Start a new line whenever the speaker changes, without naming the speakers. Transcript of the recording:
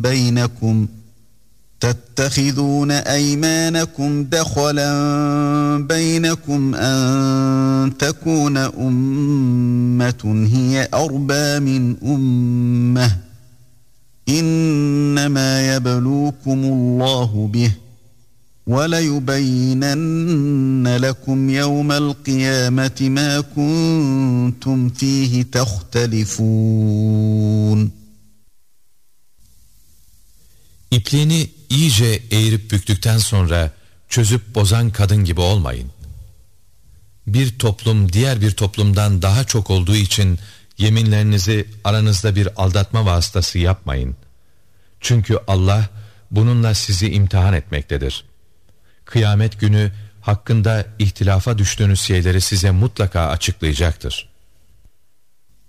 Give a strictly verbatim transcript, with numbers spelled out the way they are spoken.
بينكم تتخذون أيمانكم دخلا بينكم أن تكون أمة هي أربى من أمة إنما يبلوكم الله به وَلَيُبَيِّنَنَّ لَكُمْ يَوْمَ الْقِيَامَةِ مَا كُنْتُمْ فِيهِ تَخْتَلِفُونَ.
İpliğini iyice eğirip büktükten sonra çözüp bozan kadın gibi olmayın. Bir toplum diğer bir toplumdan daha çok olduğu için yeminlerinizi aranızda bir aldatma vasıtası yapmayın. Çünkü Allah bununla sizi imtihan etmektedir. Kıyamet günü hakkında ihtilafa düştüğünüz şeyleri size mutlaka açıklayacaktır.